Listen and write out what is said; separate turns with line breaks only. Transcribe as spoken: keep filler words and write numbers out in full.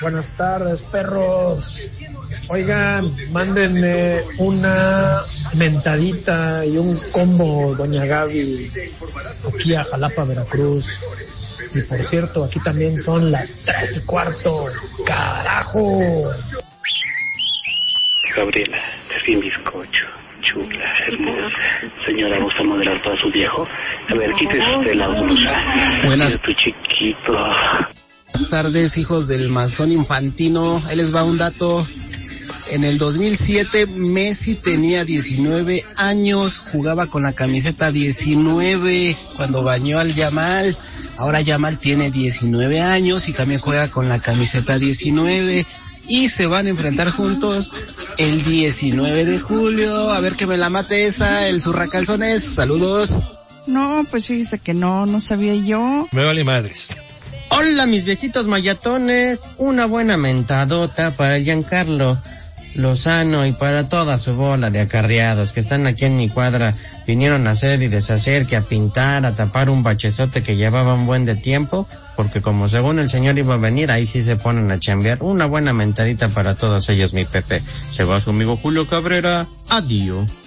Buenas tardes, perros. Oigan, mándenme una mentadita y un combo, doña Gaby, aquí a Jalapa, Veracruz. Y por cierto, aquí también son las tres y cuarto. ¡Carajo!
Gabriela, te un bizcocho. Chula, hermosa. Señora, ¿gusta modelar todo su viejo? A ver, quítese usted la blusa.
Buenas.
Tu chiquito.
Buenas tardes, hijos del masón infantino. Ahí les va un dato. En el dos mil siete, Messi tenía diecinueve años, jugaba con la camiseta diecinueve cuando bañó al Yamal. Ahora Yamal tiene diecinueve años y también juega con la camiseta diecinueve. Y se van a enfrentar juntos el diecinueve de julio. A ver que me la mate esa, el zurracalzones. Saludos.
No, pues fíjese que no, no sabía yo.
Me vale madres.
Hola, mis viejitos mayatones. Una buena mentadota para Giancarlo Lozano y para toda su bola de acarreados que están aquí en mi cuadra. Vinieron a hacer y deshacer, que a pintar, a tapar un bachezote que llevaba un buen de tiempo, porque como según el señor iba a venir, ahí sí se ponen a chambear. Una buena mentadita para todos ellos, mi Pepe. Se va su amigo Julio Cabrera. Adiós.